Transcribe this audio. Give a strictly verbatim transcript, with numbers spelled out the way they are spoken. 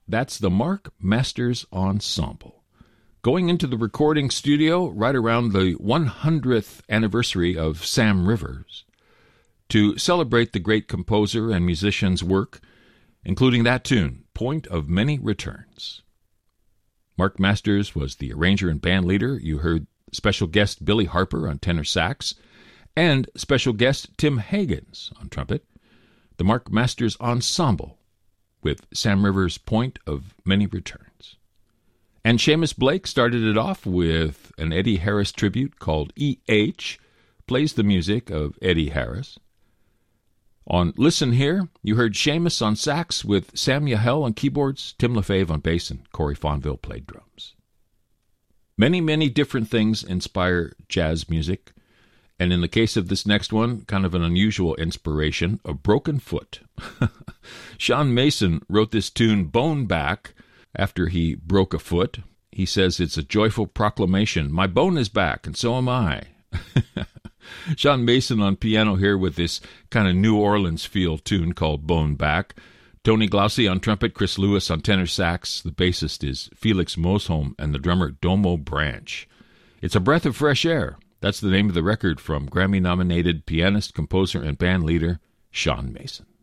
That's the Mark Masters Ensemble. Going into the recording studio right around the one hundredth anniversary of Sam Rivers to celebrate the great composer and musician's work, including that tune, Point of Many Returns. Mark Masters was the arranger and band leader. You heard special guest Billy Harper on tenor sax and special guest Tim Higgins on trumpet. The Mark Masters Ensemble with Sam Rivers' Point of Many Returns. And Seamus Blake started it off with an Eddie Harris tribute called E H, plays the music of Eddie Harris. On Listen Here, you heard Seamus on sax with Sam Yahel on keyboards, Tim LaFave on bass, and Corey Fonville played drums. Many, many different things inspire jazz music, and in the case of this next one, kind of an unusual inspiration, A Broken Foot. Sean Mason wrote this tune Bone Back after he broke a foot. He says it's a joyful proclamation. My bone is back, and so am I. Sean Mason on piano here with this kind of New Orleans feel tune called Bone Back. Tony Glaucy on trumpet, Chris Lewis on tenor sax. The bassist is Felix Mosholm, and the drummer Domo Branch. It's a breath of fresh air. That's the name of the record from Grammy-nominated pianist, composer, and band leader Sean Mason.